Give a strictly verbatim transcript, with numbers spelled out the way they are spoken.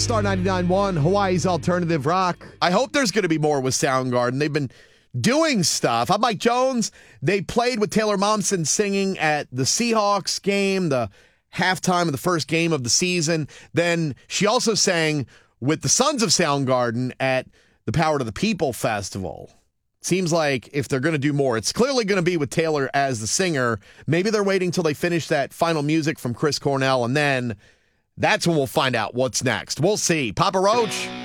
Star ninety-nine point one, Hawaii's Alternative Rock. I hope there's going to be more with Soundgarden. They've been doing stuff. I'm Mike Jones. They played with Taylor Momsen singing at the Seahawks game, the halftime of the first game of the season. Then she also sang with the Sons of Soundgarden at the Power to the People Festival. Seems like if they're going to do more, it's clearly going to be with Taylor as the singer. Maybe they're waiting till they finish that final music from Chris Cornell, and then that's when we'll find out what's next. We'll see. Papa Roach.